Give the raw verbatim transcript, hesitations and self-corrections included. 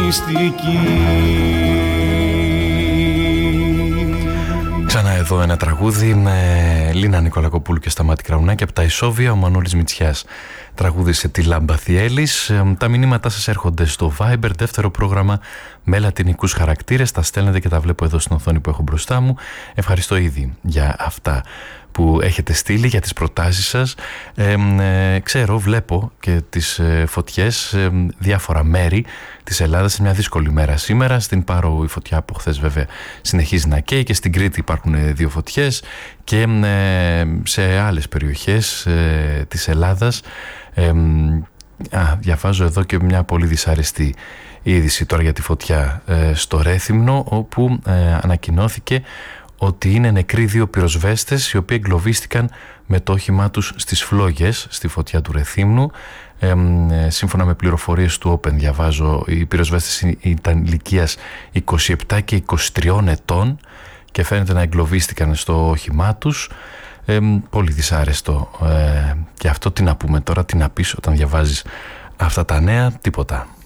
μυστική. Ξανά εδώ ένα τραγούδι με Λίνα Νικολακοπούλου και Σταμάτη Κραουνάκη από τα Ισόβια, ο Μανώλης Μητσιάς τραγούδισε τη Λάμπα Θιέλης. Τα μηνύματά σας έρχονται στο Viber, δεύτερο πρόγραμμα με λατινικούς χαρακτήρες. Τα στέλνετε και τα βλέπω εδώ στην οθόνη που έχω μπροστά μου. Ευχαριστώ ήδη για αυτά που έχετε στείλει, για τις προτάσεις σας. Ε, ε, ξέρω, βλέπω και τις ε, φωτιές, ε, διάφορα μέρη της Ελλάδας σε μια δύσκολη μέρα σήμερα. Στην Πάρο η φωτιά από χθες βέβαια συνεχίζει να καίει και στην Κρήτη υπάρχουν ε, δύο φωτιές και ε, σε άλλες περιοχές ε, της Ελλάδας. Ε, α, διαβάζω εδώ και μια πολύ δυσάρεστη είδηση τώρα για τη φωτιά ε, στο Ρέθυμνο, όπου ε, ανακοινώθηκε ότι είναι νεκροί δύο πυροσβέστες οι οποίοι εγκλωβίστηκαν με το όχημά τους στις φλόγες στη φωτιά του Ρεθύμνου. Ε, σύμφωνα με πληροφορίες του Open διαβάζω, οι πυροσβέστες ήταν ηλικίας είκοσι επτά και είκοσι τρία ετών και φαίνεται να εγκλωβίστηκαν στο όχημά τους. Ε, πολύ δυσάρεστο. Ε, και αυτό τι να πούμε τώρα, τι να πεις όταν διαβάζεις αυτά τα νέα, τίποτα.